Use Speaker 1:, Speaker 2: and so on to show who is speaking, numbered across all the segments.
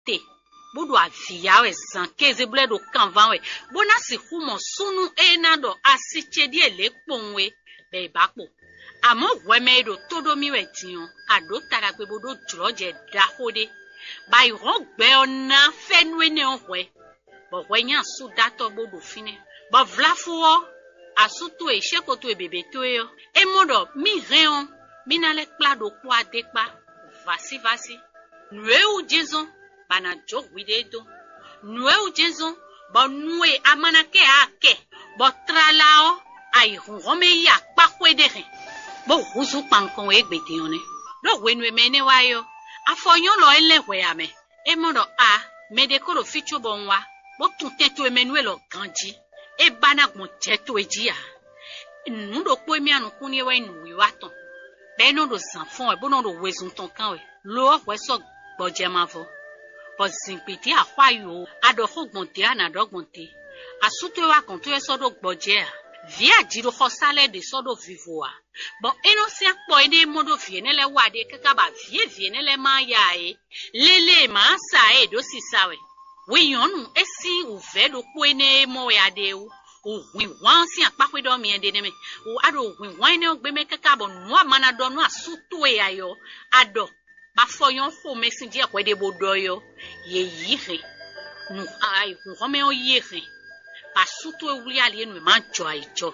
Speaker 1: te. Bodo avia we zanke zeble do kanvan we. Bona si humo sunu enado asichedi ele ponwe. Be bakpo. Amo weme do todo mi we tiyon. Ado tarakwe bodo droje dahode. Ba yon gbe ona fenwe ne onwe. Bo wenyan su dato bodo fine. Bo vlafuo. Asutu e shekoto e bebe toyo. E modo mi reon. Minale kla do kwa dekpa. Vasi. Nwe ou jezon. Bana jok widedo. Nwe ou jezon. Bo nwe amanake ake. Bo tralao. Ay rome ya pa kwedere. Bo huzu pankon e gbede yone. Do wenwe mene wayo. Afonyon lo ele we ame. E modo a. Medekoro ficho bonwa. Bo tunteto e menwe lo ganji. E bana gbon teto e jia. Nundo kwe mi anu kunye we nuwi waton. Beno do zanfon e bono do wezun ton kan we. Lo we so gboje mavo. Bo zinpiti a kwayo. Ado ho gbonte a na do gbonte. Asuto wa konto e so do gboje a. Via jiro ho sale de so do vivo a. Bo eno si akpo ene modo vienele wade kakaba vienele ma ya e. Lele ma sa e do si sawe. Wiyonu esi uvedo kwene mo ya deu. Wi wan si apakwe do mi ende me. Ado wi wan ne ogbe me kakabo no amana do no asuto e ayo. Ado ba foyon fo mesin di akwede bodo yo. Ye yire. Nu ai ku home o yire. Ba suto e wuli ali enu ma jo aijo.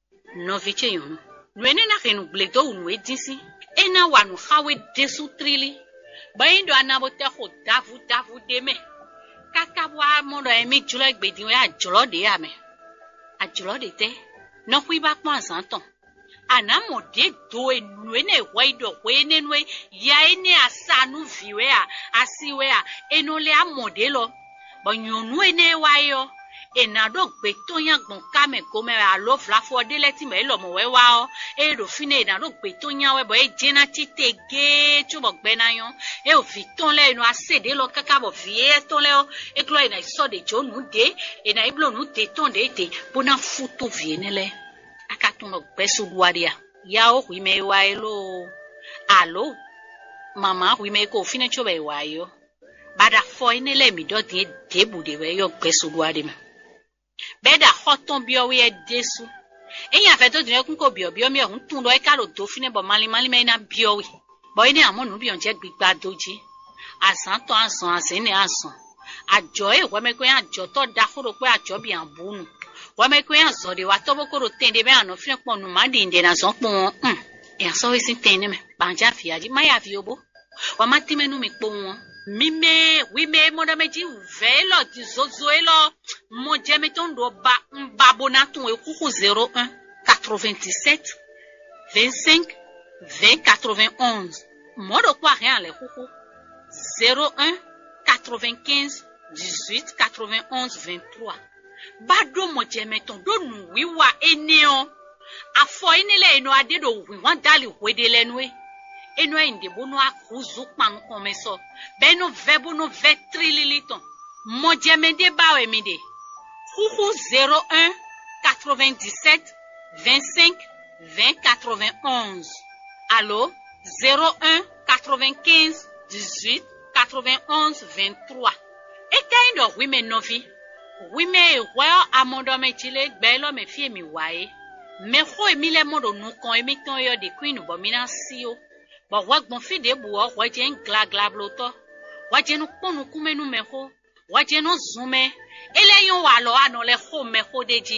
Speaker 1: No viche yon. Nu ene na renu bledo unu edisi. Ena wanu hawe desu trili. Ba indo anabote ho davu deme. Kakabwa modo emi julo egbedi we ajolo de ame. Ajolo de te. No hui ba kwa santon. Anamo de do enu ene waido we ene nwe ya ene asanu viwe a asiwe a enole amodelo. Ba nyonu ene wayo. Enado gbeto yan gbon kame gome alo flafo de leti me lo mo we wa o e do fine enado gbeto yan we bo e jena tite ge chubo gbe na yon e o viton le no asede lo kaka bo vie ton le o e klo ina so de jo nu de e na iblo nu de ton de te bona futo vie ne le aka ton lo gbe so duaria ya o wi me wa elo alo mama wi me ko fine chubo e wa yo bada fo ine le mi do de bude we yo gbe so duaria me Beda hoton bio we desu. Eyan fe to dun kun ko bio mi ohun tun lo e ka lo do fine bo mali me na bio we. Bo ni amonu bi on je gbigba doji. Asan to asan asin ni asan. Ajo e we me ko ajo to da foro pe ajo bi an bunu. We me ko aso de wa to bo ko ro tende be anu fine pon nu ma de na so pon. E aso we sin tende me. Banja fi aji ma ya fi obo. Wa ma ti menu mi po won. Mime, wime, moda meji velo di zozo elo. Mon jemeton do ba babonaton e kuku 01 97 25 20 91. Modo kwa rien le kuku 01 95 18 91 23. Bado mon jemeton do nu wiwa eneo. Afo enele eno ade do wiwan dali wedele nwe. Eno inde bono akuzu pan komeso. Beno vebo no vetrililiton. Mon jemende bawe mide. Kuku 01 97 25 20 91. Allo 01 95 18 91 23. Etendo women novi. Women well amondo me chile gbelo me fie mi wae. Me ho emile modo nu kon emiton yo de queen bo mina sio. Bo wak bon fi de buo wajen gla bloto. Wajen konu kumenu me ho. Wajen no zume. Ele yon walo ano le ho me ho deji.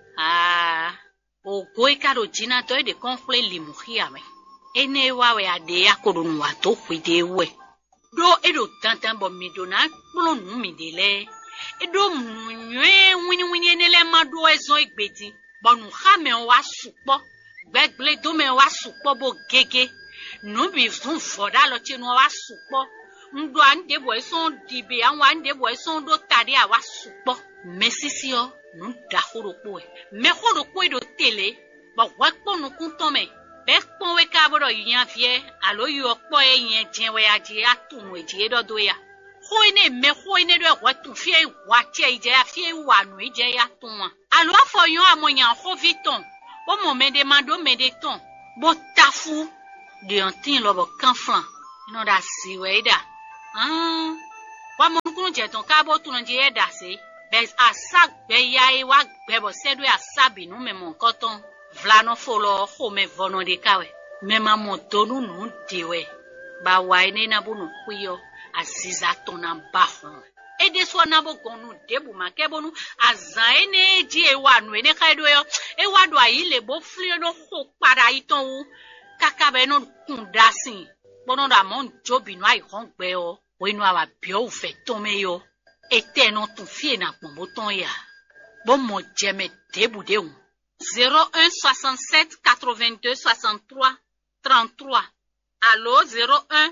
Speaker 1: O goi karo jina to de konfle limuhia me. Ene wawe ade akorunu wato kwide we. Do edo tantan bo midona blonu midele. Edo munwe wini enele mado ezon igbedi. Bonu khame wa supo. Gbegle do me wa supo bo gege. No bi fun foda lo ti no wa supo. Ndo ande bo son dibe an wa ande bo son do tade a wa supo. Mesisi o nu da horopo e. Me horopo do tele. Ba wa ponu kun ton me. Be pon we ka bodo yan fie. Alo yo po e yen jen we aje atunu eje do ya. Hoine me hoine do wa tu fie wa ti eje ya fie wa nu eje ya tun. Alo afoyon amoyan ho viton. Bo mo me de mando me de ton. Bo tafu de antin lo bo kanflan. You know that see we da. wa mo kun je ton ka bo tun je e da se be asa gbe ya e wa gbe bo se do asa binu me mo koton vla no folo ho me vono de kawe me ma mo tonu nu diwe ba wa ene na bu no kuyo aziza ton na ba ho e de so na bo gonu debu ma ke bonu azan ene ji e wa nu ene ka do yo e wa do ayi le bo fli no ho para iton wu kaka be no kun dasin bono da mon jobi no ai hon gbe o we no awa bi o fe ton me yo ete no tun fie na pon boton ya bon mo jeme debu de un 01 67 82 63 33 allo 01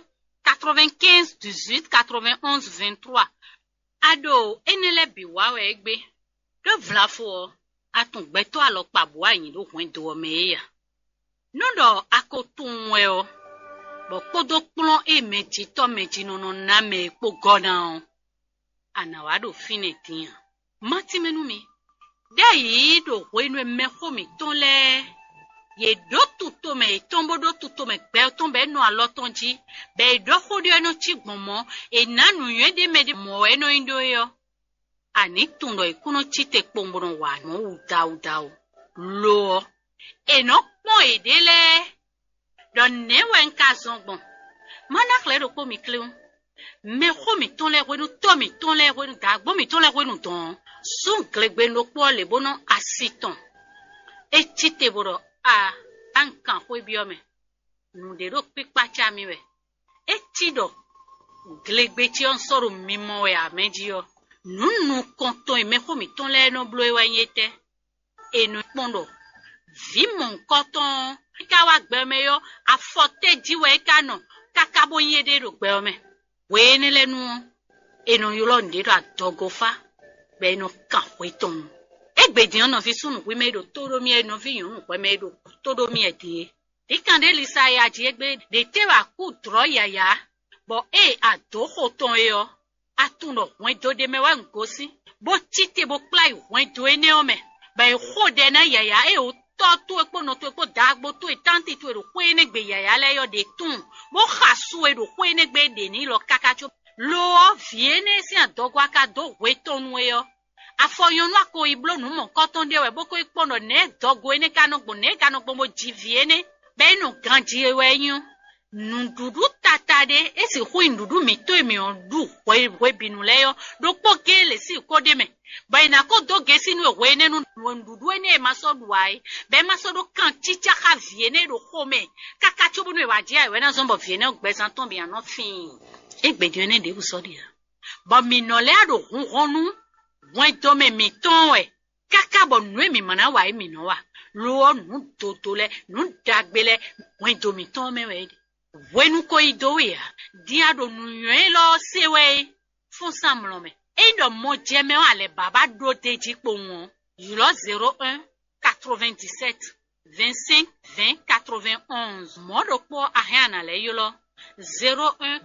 Speaker 1: 95 18 91 23 ado enele biwa we gbe do vla fo atun gbe to alo pabo ayin do hun do me ya no do akotun we o bo podo plon e meji to meji no na me po gona o anawado finetin mati menu mi Dayi do wenu meko mi ton le ye do tuto me tombo do tuto me gbe ton be no alotonji be do khodi eno chi gbomo e nanu yede me de mo eno indo yo ani tundo ikuno chi te pombono wa no udau lo eno pon edele don ne wen ka zongbon mana klero ko mi kleun me ko mi ton le wenu to mi ton le wenu dagbo mi ton le wenu ton sun glegbe no po le bono asiton e chite boro a ankan ko biome nu de ro pipa cha mi we e chido glegbe ti on soro mimo we ameji yo nunu konton e me ko mi ton le no blo e wanyete e no pondo vi mon konton ka wa gbe me yo afote jiwe kanu kakabo yede ro gbe me we ni lenu e no yo lo ndiro adogofa be no kan weton egbedi on fi sunu we medo todo mi e no fi yun pe medo todo mi e die ikande lisa ya ji egbe de te wa ku tro yaya bo e ado hoton yo atuno wen do de me wa ngosi bo chite bo plai wen do ene o me be ho de na yaya e o to epo no to epo dagbo to itanti to ero ko ene gbe yaya le yo de tun bo khasu ero ko ene gbe de ni lo kakacho lo viene si adogo aka do wetonu yo afoyonu ako iblo nu mo koton de we boko ipono ne dogo ene kanogbo mo ji viene be no ganji ewe yun ndudu tatade esi hu ndudu mi to mi on du we binu le yo do pokele si ko de me be na ko do ge sinu we ne nu ndudu ene ma so duai be ma so do kan chicha ka viene do home kaka chobu nu wa ji ai we na so bo viene gbe san ton bi an fin egbedi ene de so dia ba mi no le ado hunu wen to me mi ton we kaka bo nu mi mana wa mi no wa lo nu to le nu dagbele wen to mi ton me we wenu ko ido ya dia do nu yen lo sewe fun samlo me e do mo je me wa le baba do deji po won yulo 01 97 25 20 91 mo do po ahana le yulo 01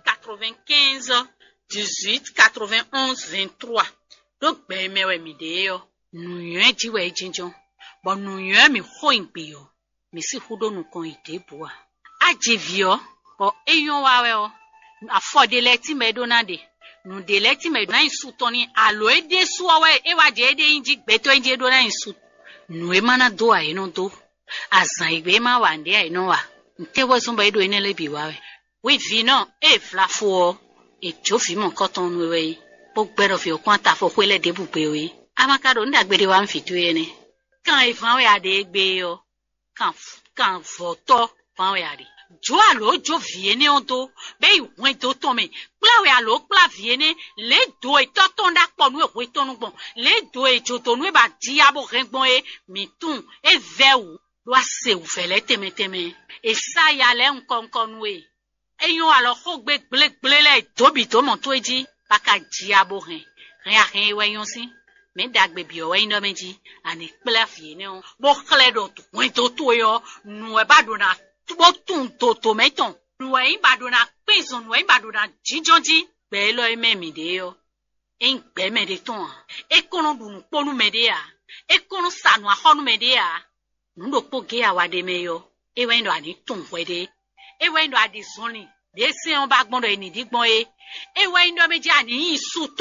Speaker 1: 95 18 91 23 do gbe mewe mi de yo nu yen ji we jinjon bo nu yen mi ho ingbe yo mi si hudo nu kon idebu a ajivio o eyon wa we o afode leti medonade nu de leti medona insu toni alo ede su o we e wa je ede inji gbe to inji do na insu nu e mana do a ino do azan igbe ma wa nde a ino wa nte wo sun ba edo ene le bi wa we vi no e fla fo e jo fi mo koton nu we bo gbero fi okun ta fo pele de bugbe we amakado ndagbede wa nfitu ene kan ifan we ade gbe yo kan foto fan we ade jo alo jo viene ondo be iwen do ton me plawe alo pla viene le do e toton da po nu e tonu gbon le do e jo tonu e ba diabo rengbon e mitun e veu do ase u fele teme e sa ya le nkonkon we eyon alo ko gbe gble le tobi to mo to eji baka diabo ren we yon si me dagbe bi o we ndo meji ani pla viene o bo kle do to wen to yo nu e ba do na tubo tun to meton nuwe badona pison nuwe badona jijonji be lo ememi de yo en gbe me de ton e kono dunu ponu me de ya e kono sanu ahonu me de ya ndo poge awade me yo e wendo ani tun wede e wendo adi zoni de se on ba gbon do eni di gbon e wa ndo meji ani su